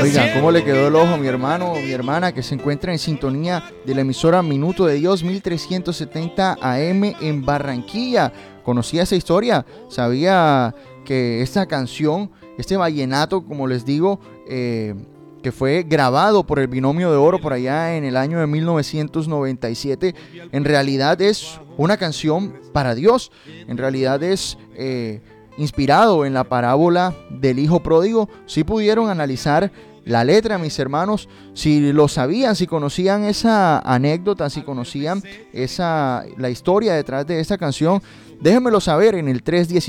Oigan, ¿cómo le quedó el ojo a mi hermano o mi hermana que se encuentra en sintonía de la emisora Minuto de Dios 1370 AM en Barranquilla? ¿Conocía esa historia? ¿Sabía que esta canción, este vallenato, como les digo, que fue grabado por el Binomio de Oro por allá en el año de 1997, en realidad es una canción para Dios? En realidad es inspirado en la parábola del hijo pródigo. Si pudieron analizar la letra, mis hermanos, si lo sabían, si conocían esa anécdota, si conocían la historia detrás de esta canción, déjenmelo saber en el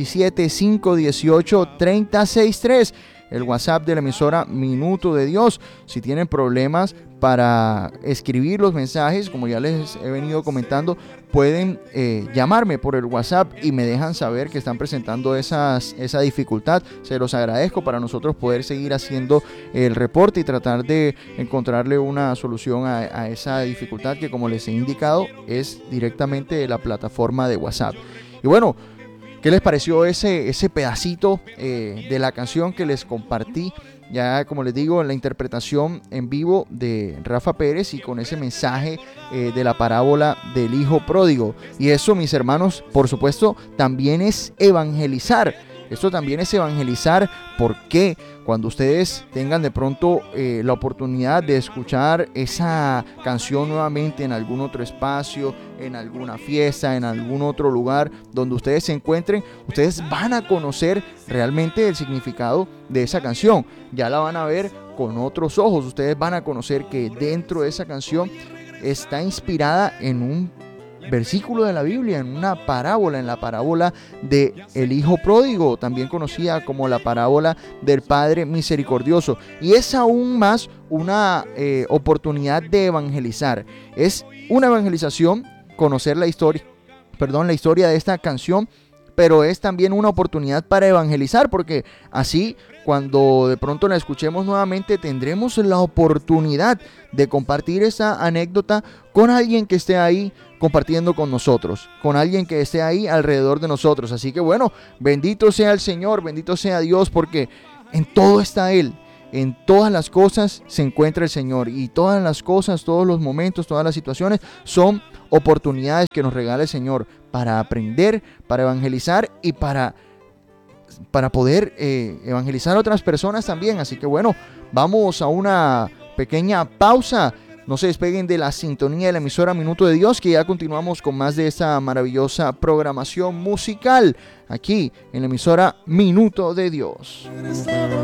317-518-3063, el WhatsApp de la emisora Minuto de Dios. Si tienen problemas para escribir los mensajes, como ya les he venido comentando, pueden llamarme por el WhatsApp y me dejan saber que están presentando esa dificultad. Se los agradezco para nosotros poder seguir haciendo el reporte y tratar de encontrarle una solución a esa dificultad que, como les he indicado, es directamente de la plataforma de WhatsApp. Y bueno, ¿qué les pareció ese pedacito de la canción que les compartí? Ya, como les digo, en la interpretación en vivo de Rafa Pérez y con ese mensaje de la parábola del hijo pródigo. Y eso, mis hermanos, por supuesto, también es evangelizar. Esto también es evangelizar. ¿Por qué? Cuando ustedes tengan de pronto la oportunidad de escuchar esa canción nuevamente en algún otro espacio, en alguna fiesta, en algún otro lugar donde ustedes se encuentren, ustedes van a conocer realmente el significado de esa canción. Ya la van a ver con otros ojos. Ustedes van a conocer que dentro de esa canción está inspirada en un versículo de la Biblia, en una parábola, en la parábola de el hijo pródigo, también conocida como la parábola del Padre misericordioso. Y es aún más una oportunidad de evangelizar. Es una evangelización conocer la historia de esta canción, pero es también una oportunidad para evangelizar, porque así, cuando de pronto la escuchemos nuevamente, tendremos la oportunidad de compartir esa anécdota con alguien que esté ahí compartiendo con nosotros, con alguien que esté ahí alrededor de nosotros. Así que bueno, bendito sea el Señor, bendito sea Dios, porque en todo está Él. En todas las cosas se encuentra el Señor, y todas las cosas, todos los momentos, todas las situaciones son oportunidades que nos regala el Señor para aprender, para evangelizar y para poder evangelizar a otras personas también. Así que bueno, vamos a una pequeña pausa. No se despeguen de la sintonía de la emisora Minuto de Dios, que ya continuamos con más de esta maravillosa programación musical aquí en la emisora Minuto de Dios.